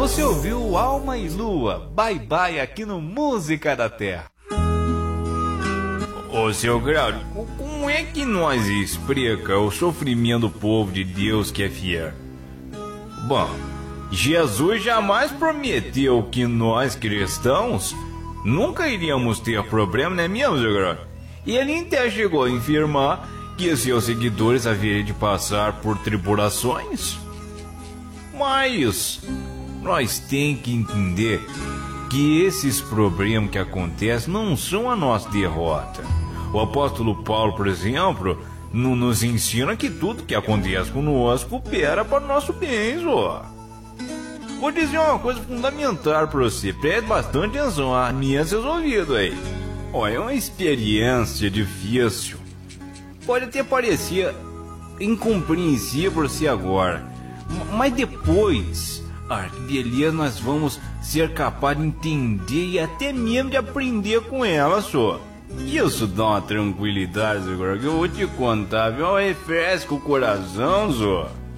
Você ouviu Alma e Lua, Bye Bye aqui no Música da Terra. Ô seu Grau, como é que nós explica o sofrimento do povo de Deus que é fiel? Bom, Jesus jamais prometeu que nós cristãos nunca iríamos ter problema, não é mesmo, seu Grau? E ele até chegou a afirmar que seus seguidores haveriam de passar por tribulações. Mas nós temos que entender que esses problemas que acontecem não são a nossa derrota. O apóstolo Paulo, por exemplo, nos ensina que tudo que acontece conosco coopera para o nosso bem, só. Vou dizer uma coisa fundamental para você, preste bastante atenção a minha seus ouvidos aí. Olha, é uma experiência difícil. Pode até parecer incompreensível para você agora, mas depois, beleza, nós vamos ser capazes de entender e até mesmo de aprender com ela, só. Isso dá uma tranquilidade, agora que eu vou te contar, viu? Refresca o coração, só.